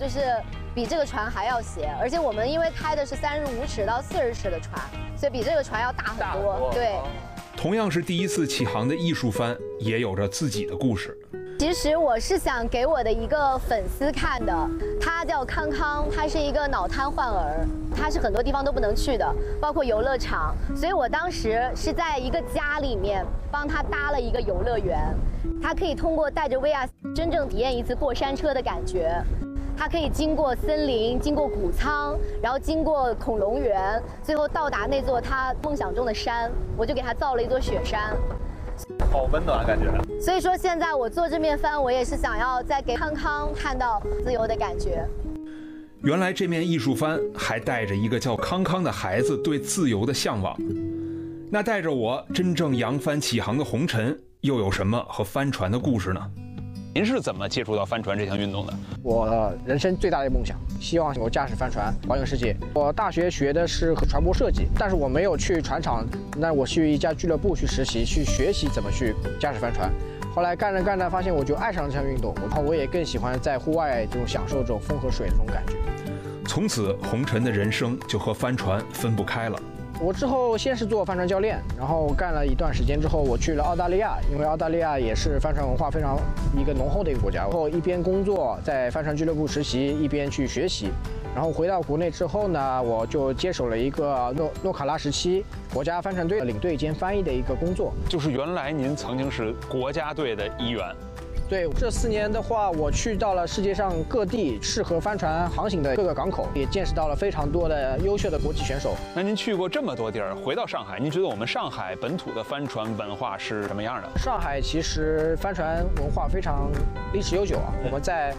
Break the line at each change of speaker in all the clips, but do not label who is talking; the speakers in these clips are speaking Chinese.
就是比这个船还要斜，而且我们因为开的是35尺到40尺的船，所以比这个船要大很多。对。
同样是第一次起航的艺术帆，也有着自己的故事。
其实我是想给我的一个粉丝看的，他叫康康，他是一个脑瘫患儿，他是很多地方都不能去的，包括游乐场，所以我当时是在一个家里面帮他搭了一个游乐园，他可以通过带着 VR 真正体验一次过山车的感觉。它可以经过森林，经过谷仓，然后经过恐龙园，最后到达那座他梦想中的山。我就给他造了一座雪山，
好温暖感觉。
所以说现在我做这面帆，我也是想要再给康康看到自由的感觉。
原来这面艺术帆还带着一个叫康康的孩子对自由的向往。那带着我真正扬帆起航的红尘，又有什么和帆船的故事呢？
您是怎么接触到帆船这项运动的？
我人生最大的梦想，希望我驾驶帆船环游世界。我大学学的是船舶设计，但是我没有去船厂，那我去一家俱乐部去实习，去学习怎么去驾驶帆船。后来干着干着，发现我就爱上了这项运动，然后我也更喜欢在户外这种享受这种风和水的这种感觉。
从此，红尘的人生就和帆船分不开了。
我之后先是做帆船教练，然后干了一段时间之后，我去了澳大利亚，因为澳大利亚也是帆船文化非常一个浓厚的一个国家。然后一边工作在帆船俱乐部实习，一边去学习。然后回到国内之后呢，我就接手了一个诺卡拉17国家帆船队领队兼翻译的一个工作。
就是原来您曾经是国家队的一员。
对，这4年的话，我去到了世界上各地适合帆船航行的各个港口，也见识到了非常多的优秀的国际选手。
那您去过这么多地儿，回到上海，您觉得我们上海本土的帆船文化是什么样的？
上海其实帆船文化非常历史悠久啊。我们在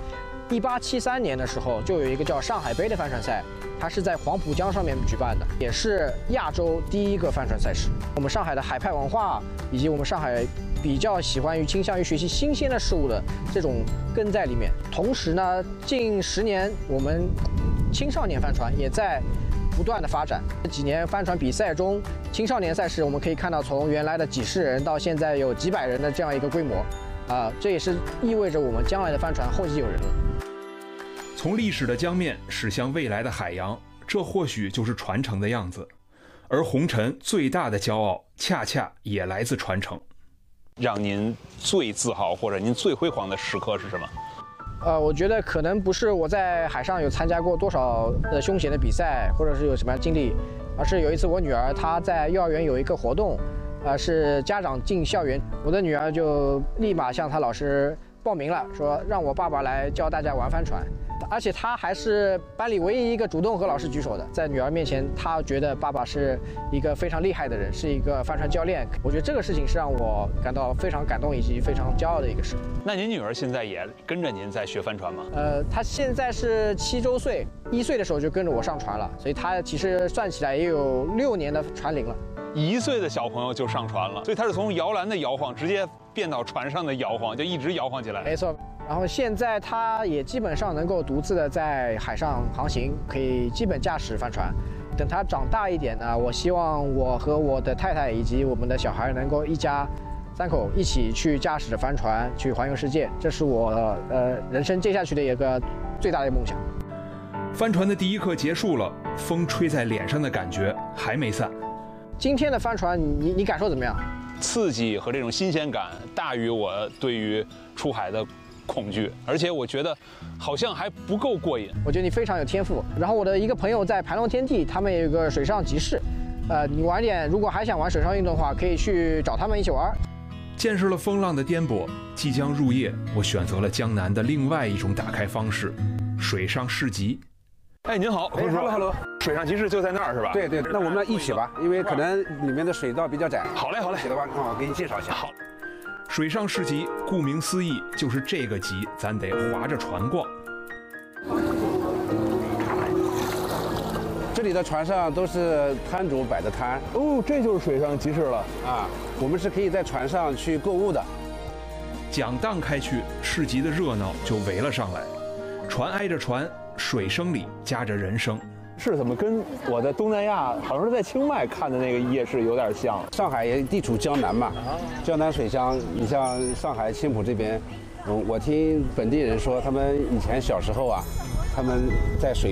1873年的时候就有一个叫上海杯的帆船赛，它是在黄浦江上面举办的，也是亚洲第一个帆船赛事。我们上海的海派文化以及我们上海比较倾向于学习新鲜的事物的这种根在里面。同时呢，近10年我们青少年帆船也在不断的发展。这几年帆船比赛中，青少年赛事我们可以看到从原来的几十人到现在有几百人的这样一个规模，这也是意味着我们将来的帆船后继有人了。
从历史的江面驶向未来的海洋，这或许就是传承的样子。而红尘最大的骄傲，恰恰也来自传承。
让您最自豪或者您最辉煌的时刻是什么？
我觉得可能不是我在海上有参加过多少的凶险的比赛，或者是有什么样经历，而是有一次我女儿她在幼儿园有一个活动，是家长进校园，我的女儿就立马向她老师报名了，说让我爸爸来教大家玩帆船。而且他还是班里唯一一个主动和老师举手的，在女儿面前，他觉得爸爸是一个非常厉害的人，是一个帆船教练。我觉得这个事情是让我感到非常感动以及非常骄傲的一个事。
那您女儿现在也跟着您在学帆船吗？
她现在是7周岁，1岁的时候就跟着我上船了，所以她其实算起来也有6年的船龄了。
1岁的小朋友就上船了，所以他是从摇篮的摇晃直接变到船上的摇晃，就一直摇晃起来。
没错。然后现在他也基本上能够独自的在海上航行，可以基本驾驶帆船。等他长大一点呢，我希望我和我的太太以及我们的小孩能够一家3口一起去驾驶着帆船去环游世界，这是我人生接下去的一个最大的梦想。
帆船的第一课结束了，风吹在脸上的感觉还没散。
今天的帆船你感受怎么样？
刺激和这种新鲜感大于我对于出海的恐惧，而且我觉得好像还不够过瘾。
我觉得你非常有天赋。然后我的一个朋友在盘龙天地，他们有一个水上集市，你晚点如果还想玩水上运动的话，可以去找他们一起玩。
见识了风浪的颠簸，即将入夜，我选择了江南的另外一种打开方式——水上市集。
哎，您好，
哎 ，hello，
水上集市就在那儿是吧？
对对，那我们要一起吧，因为可能里面的水道比较窄。
好嘞，好嘞，
一起的话，我给你介绍一下。
好。
水上市集，顾名思义，就是这个集，咱得划着船逛。
这里的船上都是摊主摆的摊。
哦，这就是水上集市了
啊！我们是可以在船上去购物的。
讲荡开去，市集的热闹就围了上来，船挨着船，水声里夹着人声。
是怎么跟我在东南亚，好像是在清迈看的那个夜市有点像？
上海也地处江南嘛，江南水乡，你像上海青浦这边，我听本地人说，他们以前小时候啊， 他们在水